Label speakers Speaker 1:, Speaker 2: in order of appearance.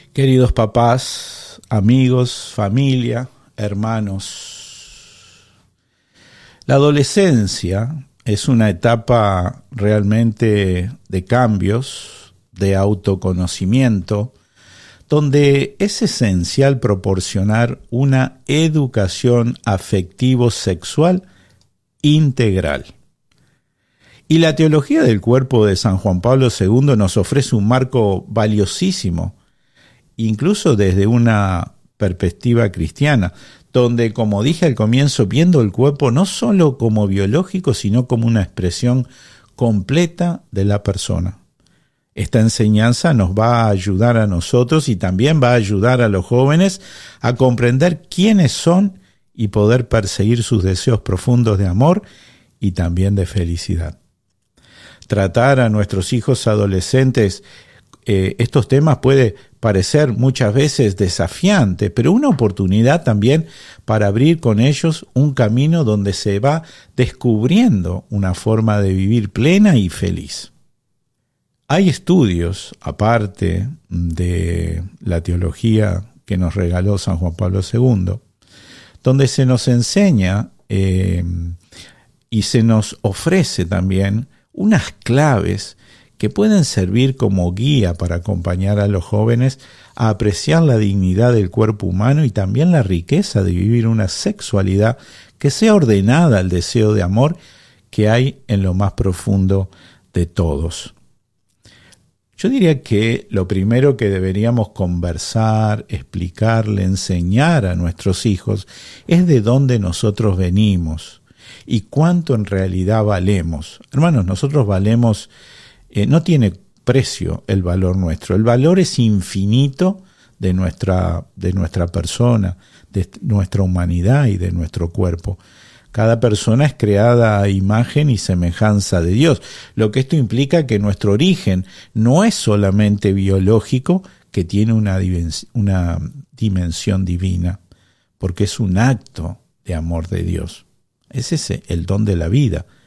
Speaker 1: Queridos papás, amigos, familia, hermanos, la adolescencia es una etapa realmente de cambios, de autoconocimiento, donde es esencial proporcionar una educación afectivo-sexual integral. Y la teología del cuerpo de San Juan Pablo II nos ofrece un marco valiosísimo, incluso desde una perspectiva cristiana, donde, como dije al comienzo, viendo el cuerpo no solo como biológico, sino como una expresión completa de la persona. Esta enseñanza nos va a ayudar a nosotros y también va a ayudar a los jóvenes a comprender quiénes son y poder perseguir sus deseos profundos de amor y también de felicidad. Tratar a nuestros hijos adolescentes estos temas puede parecer muchas veces desafiante, pero una oportunidad también para abrir con ellos un camino donde se va descubriendo una forma de vivir plena y feliz. Hay estudios, aparte de la teología que nos regaló San Juan Pablo II, donde se nos enseña y se nos ofrece también unas claves que pueden servir como guía para acompañar a los jóvenes a apreciar la dignidad del cuerpo humano y también la riqueza de vivir una sexualidad que sea ordenada al deseo de amor que hay en lo más profundo de todos. Yo diría que lo primero que deberíamos conversar, explicarle, enseñar a nuestros hijos es de dónde nosotros venimos y cuánto en realidad valemos. Hermanos, nosotros valemos, no tiene precio el valor nuestro. El valor es infinito de nuestra persona, de nuestra humanidad y de nuestro cuerpo. Cada persona es creada a imagen y semejanza de Dios, lo que esto implica que nuestro origen no es solamente biológico, que tiene una dimensión divina, porque es un acto de amor de Dios. Es ese el don de la vida,